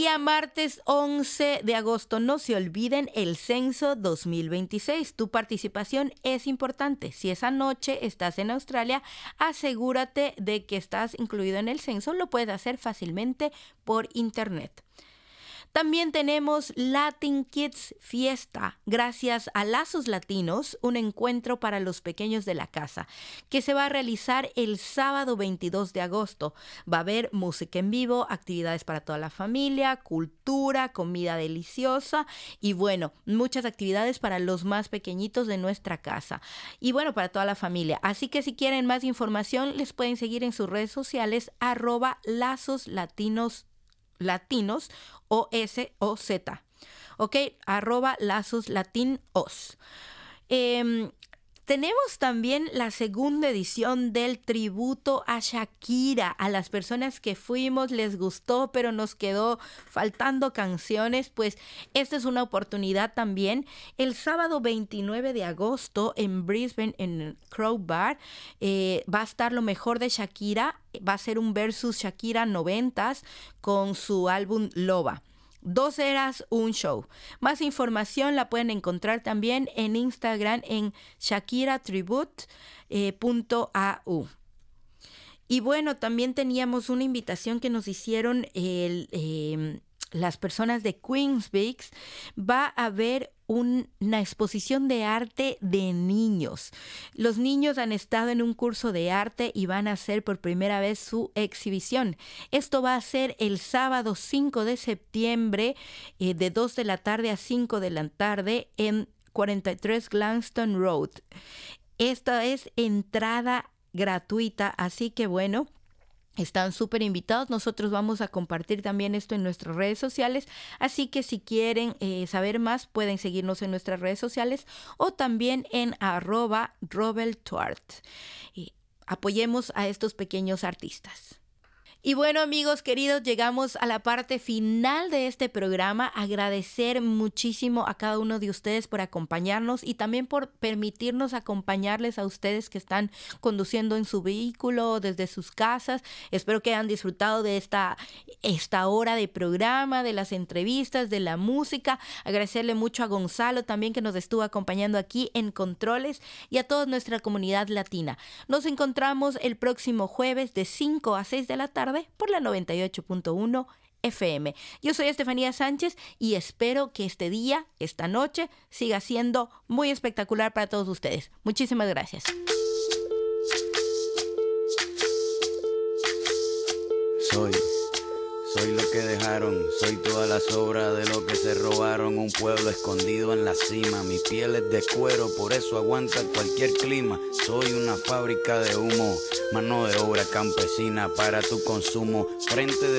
Día martes 11 de agosto, no se olviden el censo 2026. Tu participación es importante. Si esa noche estás en Australia, asegúrate de que estás incluido en el censo. Lo puedes hacer fácilmente por internet. También tenemos Latin Kids Fiesta, gracias a Lazos Latinos, un encuentro para los pequeños de la casa, que se va a realizar el sábado 22 de agosto. Va a haber música en vivo, actividades para toda la familia, cultura, comida deliciosa y bueno, muchas actividades para los más pequeñitos de nuestra casa. Y bueno, para toda la familia. Así que si quieren más información, les pueden seguir en sus redes sociales, @LazosLatinos OSOZ, ¿ok? @LazosLatinos. Tenemos también la segunda edición del tributo a Shakira. A las personas que fuimos les gustó, pero nos quedó faltando canciones. Pues esta es una oportunidad también. El sábado 29 de agosto en Brisbane, en el Crow Bar, va a estar lo mejor de Shakira. Va a ser un versus Shakira 90s con su álbum Loba. 2 eras, un show. Más información la pueden encontrar también en Instagram en shakiratribute.au. Y bueno, también teníamos una invitación que nos hicieron las personas de Queensbix. Va a haber una exposición de arte de niños. Los niños han estado en un curso de arte y van a hacer por primera vez su exhibición. Esto va a ser el sábado 5 de septiembre de 2 de la tarde a 5 de la tarde en 43 Gladstone Road. Esta es entrada gratuita, así que bueno, están súper invitados. Nosotros vamos a compartir también esto en nuestras redes sociales. Así que si quieren saber más, pueden seguirnos en nuestras redes sociales o también en @RobelTuart. Apoyemos a estos pequeños artistas. Y bueno, amigos queridos, llegamos a la parte final de este programa. Agradecer muchísimo a cada uno de ustedes por acompañarnos y también por permitirnos acompañarles a ustedes que están conduciendo en su vehículo desde sus casas. Espero que hayan disfrutado de esta hora de programa, de las entrevistas, de la música. Agradecerle mucho a Gonzalo también, que nos estuvo acompañando aquí en Controles, y a toda nuestra comunidad latina. Nos encontramos el próximo jueves de 5 a 6 de la tarde por la 98.1 FM. Yo soy Estefanía Sánchez y espero que este día, esta noche, siga siendo muy espectacular para todos ustedes. Muchísimas gracias. Soy lo que dejaron, soy toda la sobra de lo que se robaron. Un pueblo escondido en la cima, mi piel es de cuero, por eso aguanta cualquier clima. Soy una fábrica de humo, mano de obra campesina para tu consumo. Frente de